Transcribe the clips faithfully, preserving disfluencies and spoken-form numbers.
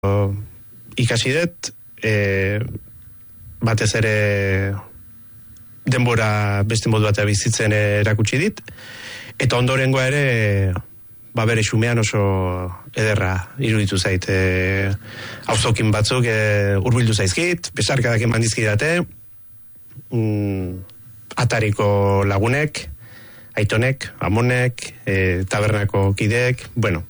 ikasi dut, e, batez ere denbora beste modu batea bizitzen erakutsi dit, eta ondorengoa ere ba bere xumean oso ederra iruditu zait. E, auzokin batzuk e, hurbildu zaizkit, besarkadak eman dizkidate, mm, atariko lagunek, aitonek, amonek, e, tabernako kideek, bueno.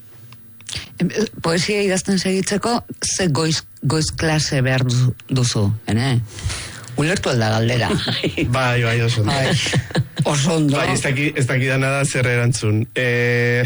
Poesia idazten segitzeko, ze goiz, goiz klase behar duzu, ene? Ulertu alda galdera. Bai, bai, oso ondo. Bai, oso ondo. Bai, ez daki, ez daki dana da zer erantzun. E,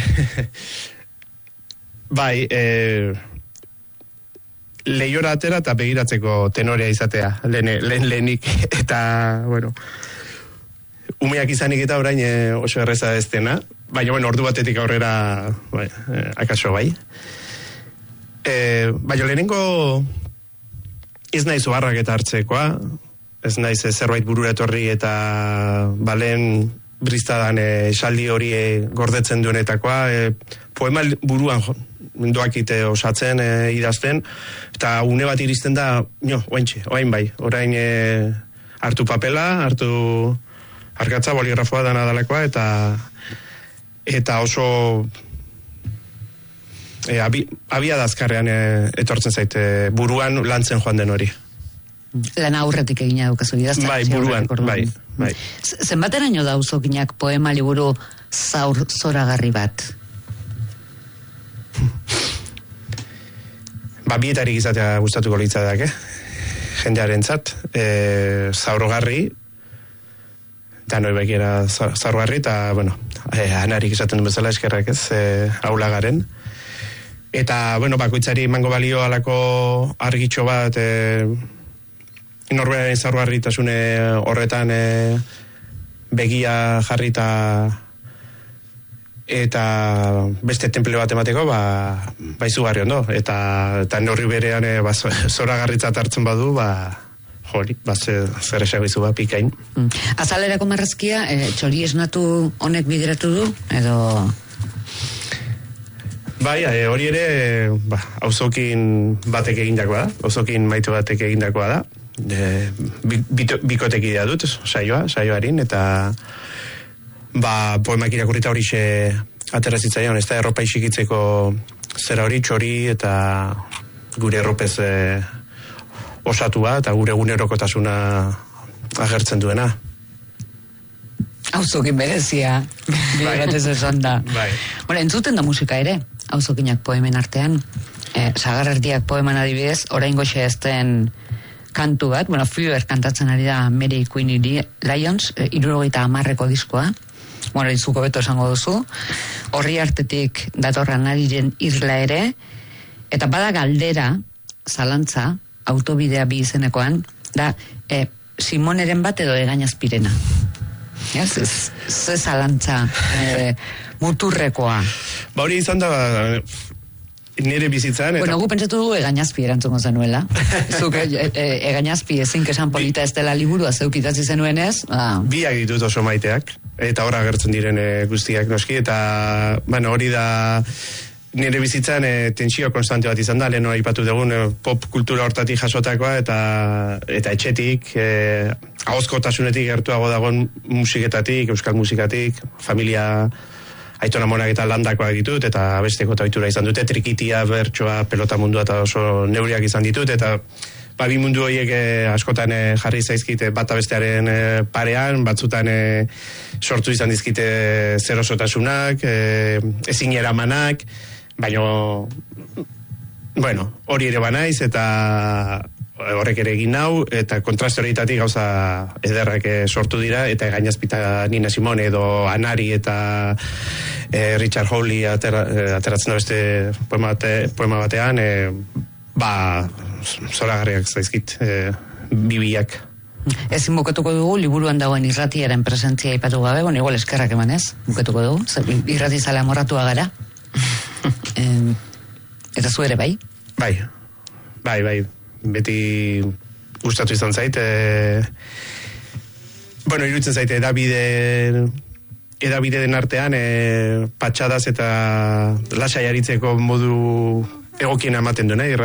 bai, e, lehiora atera eta begiratzeko tenorea izatea, lehen, lehen lehenik, eta, bueno, umeak izanik eta orain e, oso erreza ez dena, baina, bueno, ordu batetik aurrera, bai, e, akaso bai. E, baina, lehenengo ez nahi zobarrak eta hartzekoa, ez naiz zerbait burura etorri eta balen bristadan esaldi hori e, gordetzen duenetakoa, e, poema buruan doakite osatzen, e, idazten, eta une bat iristen da, no, oaintxe, oain bai, orain e, hartu papela, hartu arkatza, boligrafoa dana dalakoa, eta eta oso e, abi, abia dazkarrean e, etortzen zaite buruan lantzen joan den hori. Lan aurretik egina dukazu idazten. Bai, buruan, bai, bai. Zenbateraino da auzokinak poema liburu zaur zoragarri bat? Ba, bietarik izatea gustatuko litzadak, eh? Jendearentzat, e, zaurgarri, eta noi bekiera zaurgarri, eta, bueno, e, anarik izaten duen bezala eskerrak ez, e, aulagaren. Eta, bueno, bakoitzari emango balio alako argitxo bat, e, norberaren zaurgarritasune horretan e, begia jarrita eta beste temple bat emateko, ba, ba izugarri ondo. Eta, eta norri berean e, ba, zoragarritzat hartzen badu, ba, jori, ba, zer esago izu ba, pikain. Mm. Azalerako marrazkia, e, txori esnatu honek bideratu du, edo... Bai, e, hori ere, ba, auzokin batek egindakoa da, auzokin maite batek egindakoa da. E, bikotekidea dut, saioa, saioarin, eta ba, poemak irakurrita hori xe aterrazitzaion, ez da erropa isikitzeko zera hori, txori, eta gure erropez e, osatua, eta gure egunerokotasuna agertzen duena. Auzokin berezia, bideratez esan da. Bai. Bueno, entzuten da musika ere, auzokinak poemen artean, e, sagarrerdiak poeman adibidez, orain goxe ezten kantu bat, bueno, Fever kantatzen ari da Mary Queen Lions, e, irurogeita amarreko diskoa, bueno, izuko beto esango duzu, horri artetik datorran ariren isla ere, eta bada galdera, zalantza, autobidea bi izenekoan, da, e, Simoneren bat edo Egañazpirena. Ja, ze, ze zalantza, e, muturrekoa. Ba hori izan da... nire bizitzan... Eta... Bueno, gu pentsatu dugu Egañazpi erantzungo zenuela. Zuk e, e, Egañazpi ezin kesan polita ez dela liburua zeukitatzi zenuenez. Ah. Biak ditut oso maiteak, eta horra agertzen diren e, guztiak noski, eta bueno, hori da nire bizitzan e, tentsio konstante bat izan da, leheno aipatu dugun e, pop kultura hortatik jasotakoa, eta eta etxetik, e, ahozkotasunetik gertuago dagoen musiketatik, euskal musikatik, familia... Aitona monak eta landakoak ditut, eta besteko taitura izan dute, trikitia, bertsoa, pelota mundua eta oso neuriak izan ditut, eta ba, bi mundu horiek eh, askotan eh, jarri zaizkite bata bestearen eh, parean, batzutan eh, sortu izan dizkite zerosotasunak, eh, ezin eramanak, baina, bueno, hori ere banaiz, eta horrek ere egin nau, eta kontraste horietatik gauza ederrak sortu dira, eta Egañazpita Nina Simone edo Anari eta e, Richard Hawley atera, ateratzen da beste poema, bate, poema batean, e, ba, zoragarriak zaizkit, e, bibiak. Ezin bukatuko dugu, liburuan dagoen irratiaren presentzia ipatu gabe, bueno, igual eskerrak emanez, bukatuko dugu, irrati zala morratua gara. e, eta zu ere bai? Bai, bai, bai. Beti gustatu izan zait, e, bueno, iruditzen zaite edabide edabide den artean e, patxadaz eta lasai aritzeko modu egokiena ematen duena,